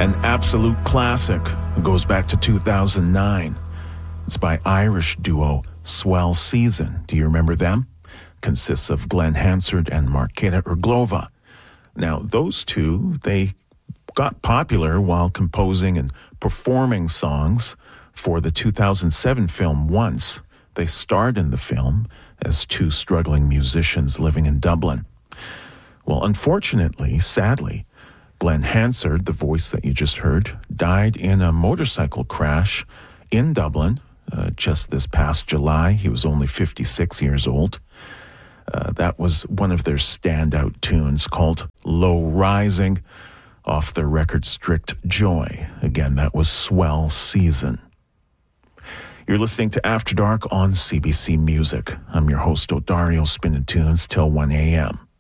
An absolute classic. It goes back to 2009. It's by Irish duo Swell Season. Do you remember them? Consists of Glenn Hansard and Marketa Irglova. Now, those two, they got popular while composing and performing songs for the 2007 film Once. They starred in the film as two struggling musicians living in Dublin. Well, unfortunately, sadly, Glenn Hansard, the voice that you just heard, died in a motorcycle crash in Dublin just this past July. He was only 56 years old. That was one of their standout tunes called Low Rising off their record Strict Joy. Again, that was Swell Season. You're listening to After Dark on CBC Music. I'm your host, Odario, spinning tunes till 1 a.m.